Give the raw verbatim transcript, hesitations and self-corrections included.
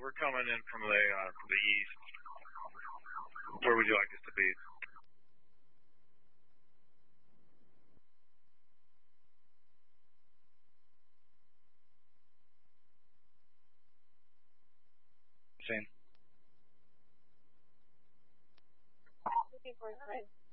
we're coming in from the uh, from the east. Where would you like us to be? Shane. Looking for a friend.